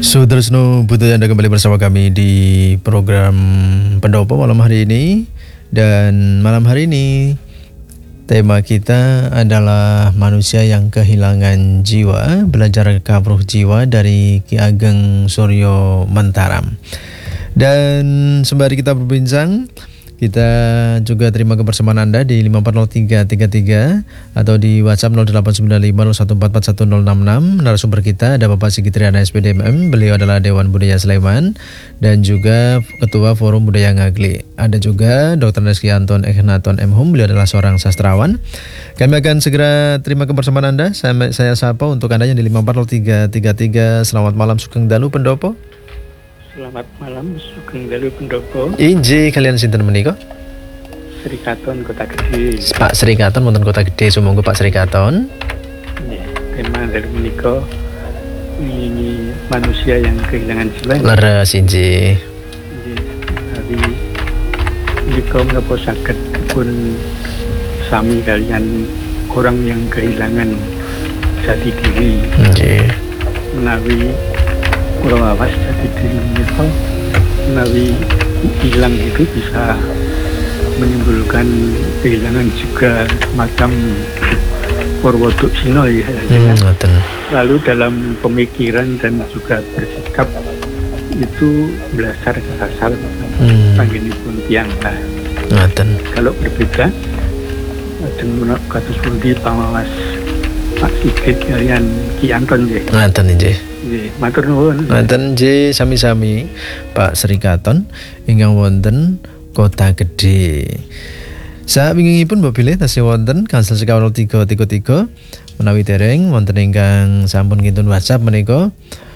Sutresno Budaya, Anda kembali bersama kami di program Pendopo malam hari ini. Dan malam hari ini tema kita adalah manusia yang kehilangan jiwa, belajar kawruh jiwa dari Ki Ageng Suryo Mentaram. Dan sembari kita berbincang, kita juga terima kebersamaan Anda di 540333 atau di WhatsApp 089501441066. Narasumber kita ada Bapak Sigit Triana SPDMM, beliau adalah Dewan Budaya Sleman dan juga Ketua Forum Budaya Ngagli. Ada juga Dr. Reski Anton Eknaton M.Hum, beliau adalah seorang sastrawan. Kami akan segera terima kebersamaan Anda. Saya sapa untuk Anda yang di 540333. Selamat malam Sugeng Dalu Pendopo. Selamat malam, Sugeng Dalu Pendopo. Inji kalian sinten menika? Sri Katon Kota Gede. Pak Sri Katon wonten Kota Gede, sumangga Pak Sri Katon. Ya, tema dari menika ini manusia yang kehilangan jiwa. Leres inji. Jadi menika menapa saged pun sami kalian orang yang kehilangan jati diri. Nggih. Menawi kula awas jati diri menika menawi hilang itu bisa menimbulkan kehilangan juga macam Purwoduk Sino ya. Lalu dalam pemikiran dan juga bersikap itu belajar asal panggilipun piyambak. Kalau berbeda dengan kados pundi pamawas Pak Sigit kalian Ki Anton nggih. Ngaten nggih. Nggih, matur nuwun. Ngaten nggih sami-sami Pak Sri Katon ingkang wonten Kota Gede. Sawingipun mbok bilih tasih wonten Kansel sekawan 0333 menawi dereng wonten ingkang sampun ngintun WhatsApp menika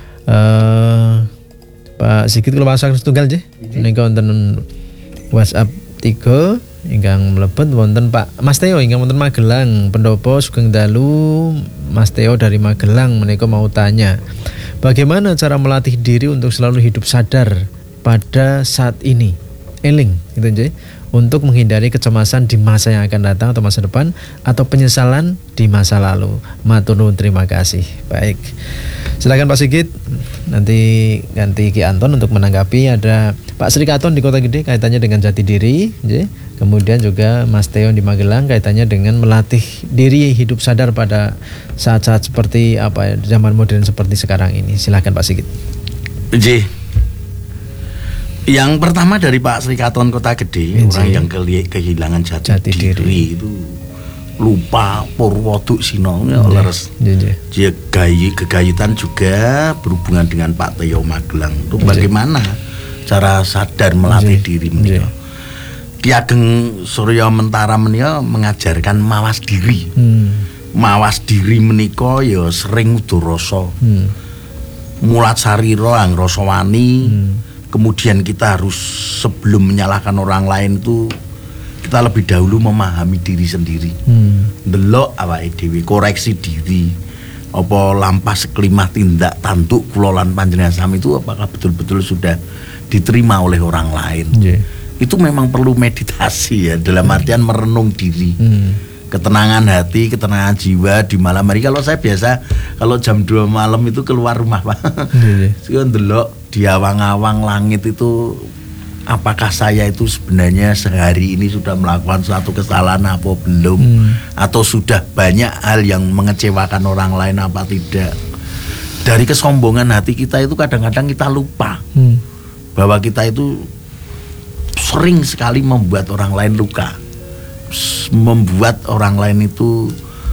Pak Sigit kula masak setunggal nggih. Menika wonten WhatsApp 3 ingkang mlebet wonten Pak Mas Teo ingkang wonten Magelang. Pendopo Sugeng Dalu, Mas Teo dari Magelang menika mau tanya, bagaimana cara melatih diri untuk selalu hidup sadar pada saat ini? Eling gitu nggih, untuk menghindari kecemasan di masa yang akan datang atau masa depan atau penyesalan di masa lalu. Matur nuwun, terima kasih. Baik. Silakan Pak Sigit. Nanti ganti Ki Anton untuk menanggapi. Ada Pak Sri Katon di Kota Gede kaitannya dengan jati diri, nggih. Kemudian juga Mas Teo di Magelang kaitannya dengan melatih diri hidup sadar pada saat-saat seperti apa zaman modern seperti sekarang ini. Silakan Pak Sigit. Nggih. Yang pertama dari Pak Sri Katon Kota Gede, orang yang kehilangan jati diri itu lupa Purwoduk Sino leres. Dia gegayutan juga berhubungan dengan Pak Teo Magelang. Itu bagaimana cara sadar melatih diri menika? Ki Ageng Suryo Mentaram menika mengajarkan mawas diri. Mawas diri menika ya sering udurasa. Mulat sarira ang rasa wani. Kemudian kita harus sebelum menyalahkan orang lain itu kita lebih dahulu memahami diri sendiri. Ndelok awake dhewe, koreksi diri. Apa lampah sekelimah tindak tanduk kula lan panjenengan sami itu apakah betul-betul sudah diterima oleh orang lain? Itu memang perlu meditasi ya, dalam artian merenung diri. Ketenangan hati, ketenangan jiwa di malam hari. Kalau saya biasa kalau jam 2 malam itu keluar rumah Pak. Saya ndelok di awang-awang langit itu, apakah saya itu sebenarnya sehari ini sudah melakukan suatu kesalahan apa belum, atau sudah banyak hal yang mengecewakan orang lain apa tidak. Dari kesombongan hati kita itu kadang-kadang kita lupa bahwa kita itu sering sekali membuat orang lain luka, membuat orang lain itu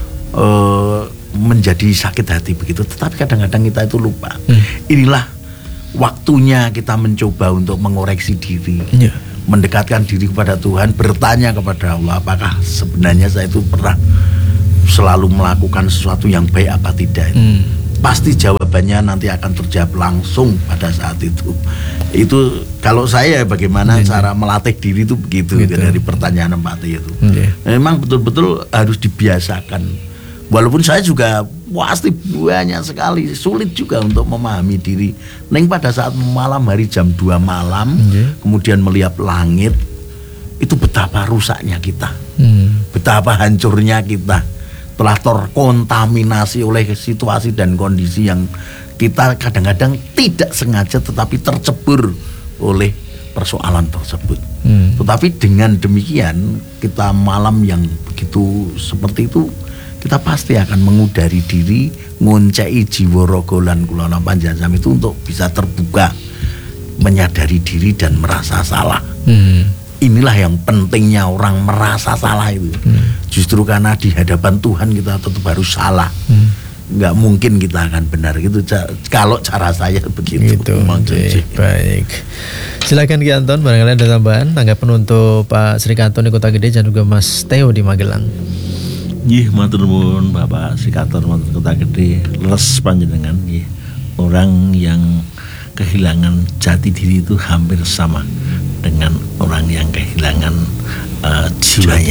menjadi sakit hati begitu. Tetapi kadang-kadang kita itu lupa. Inilah waktunya kita mencoba untuk mengoreksi diri, mendekatkan diri kepada Tuhan, bertanya kepada Allah, apakah sebenarnya saya itu pernah selalu melakukan sesuatu yang baik apa tidak. Pasti jawabannya nanti akan terjawab langsung pada saat itu. Itu kalau saya bagaimana cara melatih diri itu begitu. Dari pertanyaan Pak Teo itu. Memang betul-betul harus dibiasakan. Walaupun saya juga pasti banyak sekali sulit juga untuk memahami diri. Neng pada saat malam hari jam 2 malam kemudian melihat langit, itu betapa rusaknya kita, betapa hancurnya kita. telah terkontaminasi oleh situasi dan kondisi yang kita kadang-kadang tidak sengaja tetapi tercebur oleh persoalan tersebut. Tetapi dengan demikian kita malam yang begitu seperti itu, kita pasti akan mengudari diri, ngoncei jiwa raga lan kulana panjangam itu untuk bisa terbuka, menyadari diri dan merasa salah. Inilah yang pentingnya orang merasa salah itu. Justru karena di hadapan Tuhan kita tetap harus salah. Nggak mungkin kita akan benar gitu. Kalau cara saya begitu. Baik. Silakan Ki Anton, barangkali ada tambahan tanggapan untuk Pak Sri Kanton di Kota Gede dan juga Mas Theo di Magelang. Nggih, matur nuwun Bapak Sri Kanton matur Kota Gede, les panjenengan nggih. Orang yang kehilangan jati diri itu hampir sama dengan orang yang kehilangan jiwanya.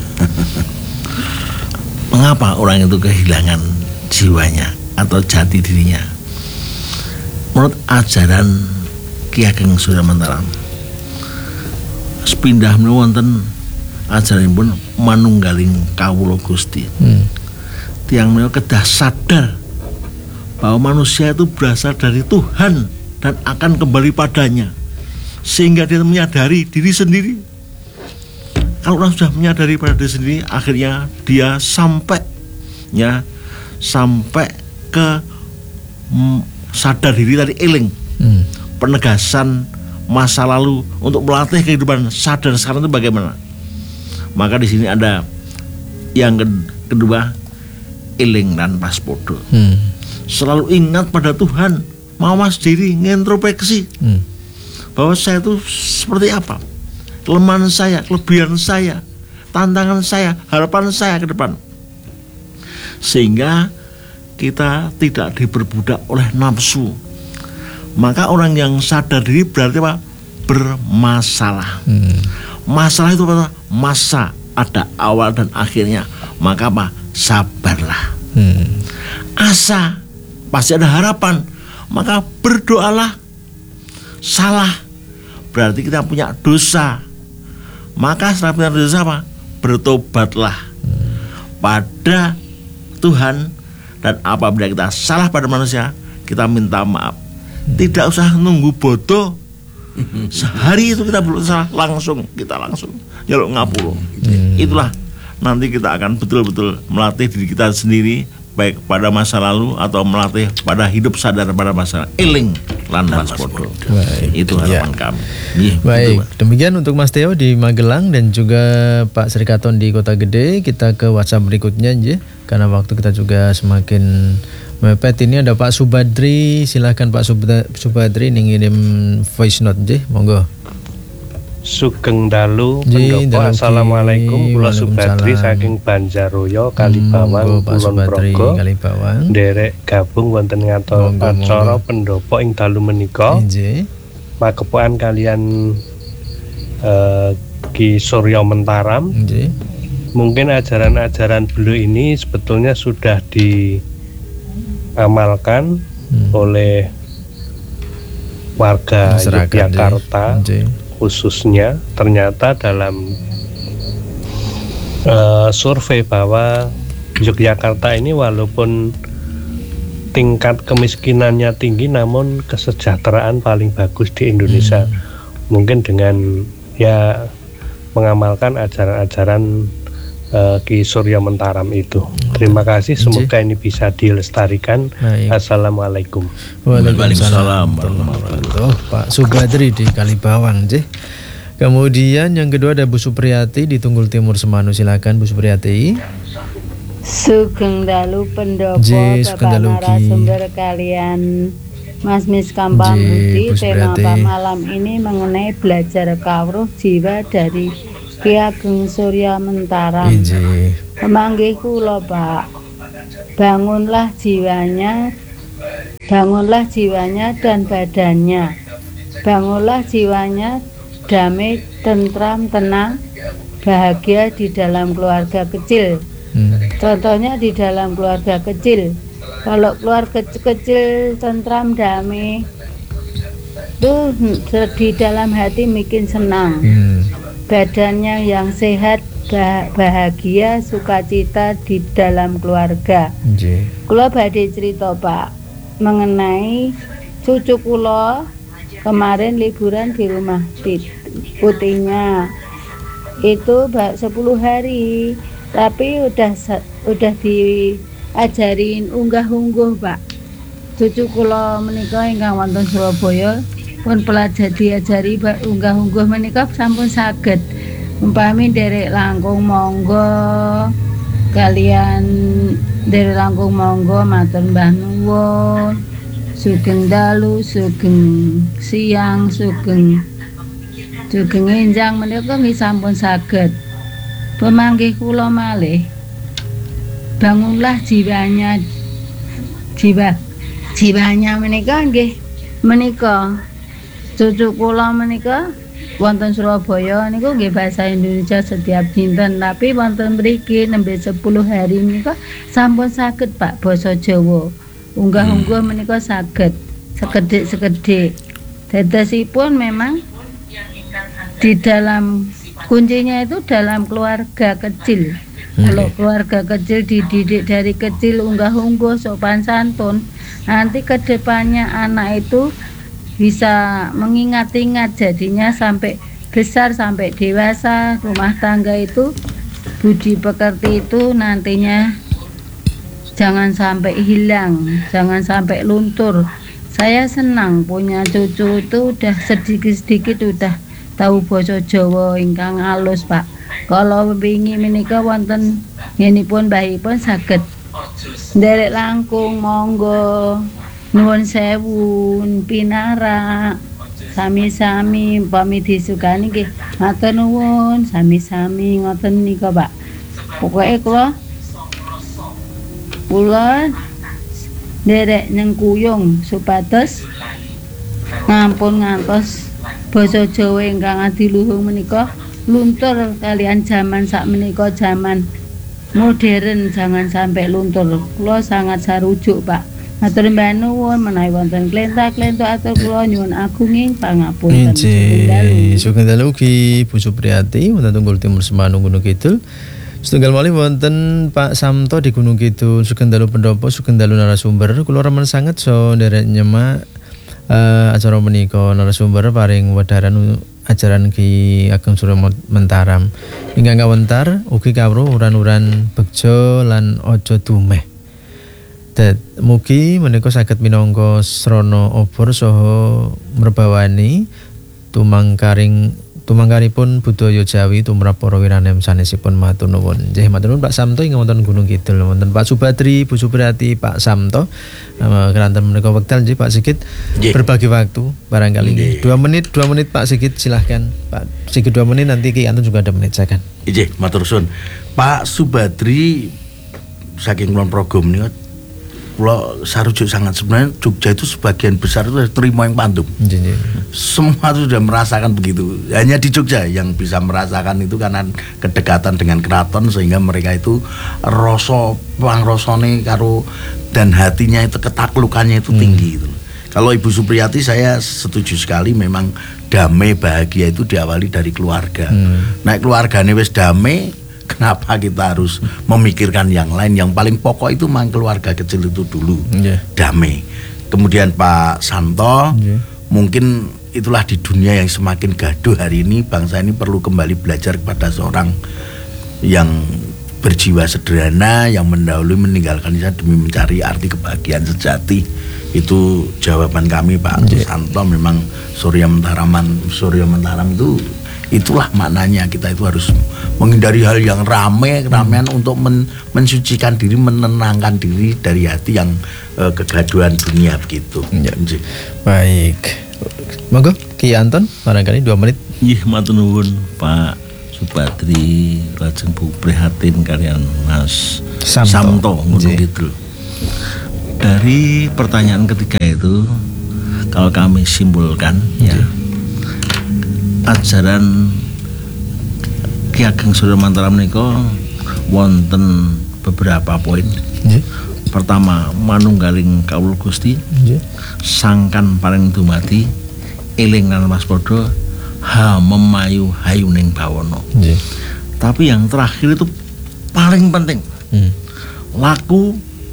Mengapa orang itu kehilangan jiwanya atau jati dirinya? Menurut ajaran Ki Ageng Surya Mentaram, sepindah wonten ajaranipun manunggaling kawula Gusti. Tiyang menika kedah sadar bahwa manusia itu berasal dari Tuhan dan akan kembali padanya, sehingga dia menyadari diri sendiri. Kalau orang sudah menyadari pada diri sendiri, akhirnya dia sampai ke sadar diri tadi, eling, penegasan masa lalu untuk melatih kehidupan sadar sekarang itu bagaimana. Maka di sini ada yang kedua, eling dan paspodo. Selalu ingat pada Tuhan, mawas diri, ngintrospeksi bahwa saya itu seperti apa, kelemahan saya, kelebihan saya, tantangan saya, harapan saya ke depan, sehingga kita tidak diperbudak oleh nafsu. Maka orang yang sadar diri berarti apa? Bermasalah. Masalah itu apa? Masa, ada awal dan akhirnya. Maka apa? Sabarlah. Asa, pasti ada harapan. Maka berdoalah. Salah, berarti kita punya dosa. Maka setelah punya dosa apa? Bertobatlah pada Tuhan. Dan apabila kita salah pada manusia, kita minta maaf. Tidak usah nunggu bodoh. Sehari itu kita belum salah, kita langsung jaluk ngapura. Itulah nanti kita akan betul-betul melatih diri kita sendiri, baik pada masa lalu atau melatih pada hidup sadar pada masa eling lan waspodo. Itu harapan kami. Baik, demikian untuk Mas Theo di Magelang dan juga Pak Sri Kanton di Kota Gede. Kita ke WhatsApp berikutnya aja, karena waktu kita juga semakin mepet. Ini ada Pak Subadri, silahkan Pak Subadri ngirim voice note aja, monggo. Sugeng dalu pendopo, assalamualaikum, kula Subadri saking Banjaroyo Kalibawang Kulon Progo, nderek gabung wonten ngatos acara pendopo ing dalu menika. Magepokan kalian Ki Surya Mentaram. Mungkin ajaran-ajaran beliau ini sebetulnya sudah diamalkan oleh warga Yogyakarta. Khususnya ternyata dalam survei bahwa Yogyakarta ini walaupun tingkat kemiskinannya tinggi, namun kesejahteraan paling bagus di Indonesia. Mungkin dengan mengamalkan ajaran-ajaran Ki Surya Mentaram itu. Terima kasih, semoga ini bisa dilestarikan. Assalamualaikum. Waalaikumsalam. Pak Subadri di Kalibawang, Kemudian yang kedua ada Bu Supriyati di Tunggul Timur Semanu. Silakan Bu Supriyati. Sugeng dalu pendopo, Bapak narasumber kalian Mas Miskampang Budi. Tema malam ini mengenai belajar kawruh jiwa dari Ki Ageng Surya Mentaram. Memanggih kula Pak, bangunlah jiwanya dan badannya. Bangunlah jiwanya damai, tentram, tenang, bahagia di dalam keluarga kecil. Contohnya di dalam keluarga kecil. Kalau keluarga kecil tentram, damai, itu di dalam hati bikin senang. Badannya yang sehat, bahagia sukacita di dalam keluarga. Kula badhe cerita Pak mengenai cucu kula kemarin liburan di rumah putihnya itu 10 hari tapi udah diajarin unggah-ungguh Pak. Cucu kula menika ingkang wonten Surabaya pun pelajar diajari unggah-ungguh menika sampun saged. Umpami derek langkung monggo kalian derek langkung monggo matur mbah nuwun sugeng dalu sugeng siang sugeng enjang menika nggih sampun saged. Pemanggih kula malih bangunlah jiwanya menika nggih menika cucu kula menika wonten Surabaya niku nggih bahasa Indonesia setiap dinten tapi wonten mriki nembe 10 hari menika sampun saged Pak basa Jawa. Unggah-ungguh menika saged sekedhik-sekedhik. Dadosipun memang di dalam kuncinya itu dalam keluarga kecil. Kalau keluarga kecil dididik dari kecil unggah-ungguh sopan santun, nanti kedepannya anak itu bisa mengingat-ingat jadinya sampai besar sampai dewasa rumah tangga itu budi pekerti itu nantinya jangan sampai hilang, jangan sampai luntur. Saya senang punya cucu itu udah sedikit-sedikit udah tahu basa Jawa ingkang alus Pak. Kalau wingi menika wonten ngenipun mbahipun saged nderek langkung monggo nuwun sewu pinarak sami-sami pami disukani nggih matur nuwun sami-sami ngoten nika Pak. Pokoke kula nderek nyengkuyung supados ngampun ngantos basa Jawa ingkang adiluhung menika luntur kalian zaman sakmenika zaman modern jangan sampai luntur. Kula sangat sarujuk Pak. Matur nuwun menawi wonten klenta-klenta atur kula nyuwun agunging pangapunten. Sugeng dalu ugi Bu Supriyati wonten Tunggul Timur Semanung Gunung Kidul. Setunggal malih wonten Pak Samto di Gunung Kidul. Sugeng dalu pendopo, sugeng dalu narasumber. Kula remen sanget so nderek nyemak acara menika narasumber paring wedharan ajaran Ki Ageng Surya Mentaram. Ingkang kawentar ugi kawruh uran-uran begja lan aja dumeh. Mugi menika saged minangka srana obor saha mrebawani tumangkaripun budaya Jawi tumrap para wiranem sanesipun matur nuwun. Nggih matur nuwun Pak Samto ing wonten Gunung Kidul wonten Pak Subadri, Bu Supriyati, Pak Samto. Keranten menika wekdal nggih Pak Sigit berbagi waktu barangkali 2 menit Pak Sigit silahkan Pak Sigit 2 menit nanti Ki Anton juga ada menit silakan. Nggih matur suwun. Pak Subadri saking kulon program niku kula sarujuk sangat sebenarnya Jogja itu sebagian besar itu terima yang pantum. Semua itu sudah merasakan begitu. Hanya di Jogja yang bisa merasakan itu karena kedekatan dengan keraton sehingga mereka itu rasa pangrasane karo dan hatinya itu ketaklukannya itu tinggi gitu. Kalau Ibu Supriyati saya setuju sekali memang damai bahagia itu diawali dari keluarga. Nah keluargane wis damai kenapa kita harus memikirkan yang lain? Yang paling pokok itu memang keluarga kecil itu dulu damai. Kemudian Pak Santo mungkin itulah di dunia yang semakin gaduh hari ini bangsa ini perlu kembali belajar kepada seorang yang berjiwa sederhana yang mendahului meninggalkannya demi mencari arti kebahagiaan sejati. Itu jawaban kami Pak Santo. Memang Surya Mentaram itu itulah maknanya kita itu harus menghindari hal yang ramean untuk mensucikan diri, menenangkan diri dari hati yang kegaduhan dunia begitu. Baik. Monggo Ki Anton barangkali 2 menit. Nggih matur nuwun Pak Subadri lajeng Bu prihatin kalian Mas Samto ngono gitu. Dari pertanyaan ketiga itu kalau kami simpulkan ya ajaran Ki Ageng Surya Mentaram menika wonten beberapa poin. Pertama, manunggaling kawula Gusti. Sangkan paring dumadi eling lan waspada ha memayu hayuning bawana. Tapi yang terakhir itu paling penting. Laku.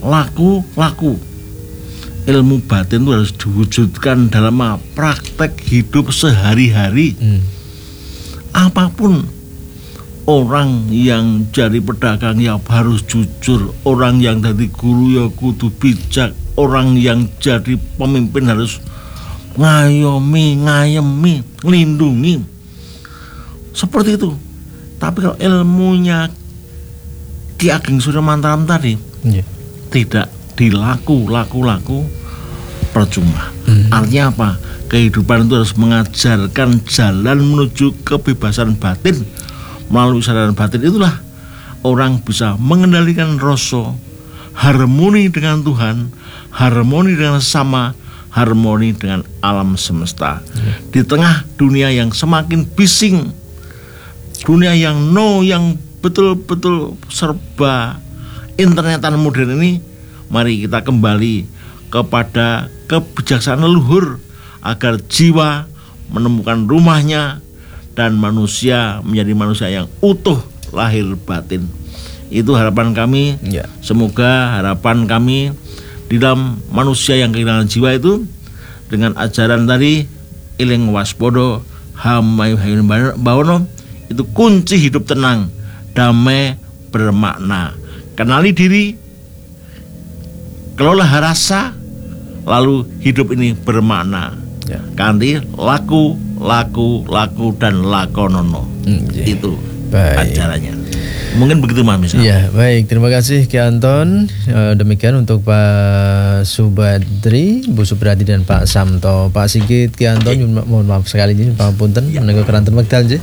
Ilmu batin itu harus diwujudkan dalam praktek hidup sehari-hari. Apapun, orang yang jadi pedagang ya harus jujur, orang yang jadi guru ya kudu bijak, orang yang jadi pemimpin harus ngayemi, lindungi. Seperti itu. Tapi kalau ilmunya Ki Ageng Surya Mantaram tadi tidak dilaku, percuma. Artinya apa? Kehidupan itu harus mengajarkan jalan menuju kebebasan batin. Melalui sadar batin itulah orang bisa mengendalikan rasa, harmoni dengan Tuhan, harmoni dengan sesama, harmoni dengan alam semesta. Di tengah dunia yang semakin bising, dunia yang yang betul-betul serba internetan modern ini, mari kita kembali kepada kebijaksanaan leluhur agar jiwa menemukan rumahnya dan manusia menjadi manusia yang utuh lahir batin. Itu harapan kami. Semoga harapan kami di dalam manusia yang kehilangan jiwa itu dengan ajaran tadi iling waspodo hamayu hayun bawono, itu kunci hidup tenang, damai, bermakna. Kenali diri, kelola rasa, lalu hidup ini bermakna. Kanti laku dan lakonono. Itu acaranya. Mungkin begitu Mas Misal. Iya, baik. Terima kasih Ki Anton. Demikian untuk Pak Subadri, Bu Subrati dan Pak Samto. Pak Sigit, Ki Anton, mohon maaf sekali ini Pak Punten menengok keranten wekdal nggih.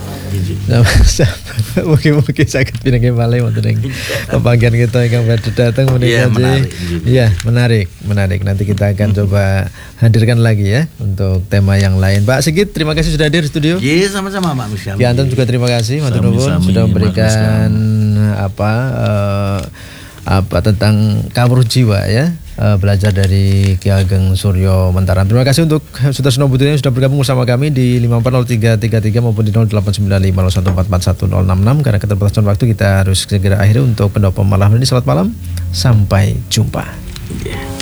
Mungkin sakit pindah malih wonten ing pepanggihan kita ingkang badhe datang menika. Iya, menarik. Nanti kita akan coba hadirkan lagi ya untuk tema yang lain. Pak Sigit, terima kasih sudah hadir di studio. Iya, sama-sama Pak Misal. Ki Anton juga terima kasih matur nuwun sudah memberikan apa tentang kawruh jiwa ya, belajar dari Ki Ageng Surya Mantaram. Terima kasih untuk Sutasno Butuh yang sudah bergabung bersama kami di 540333 maupun di 0895144166. Karena keterbatasan waktu kita harus segera akhiri untuk pendopo malam ini. Selamat malam, sampai jumpa.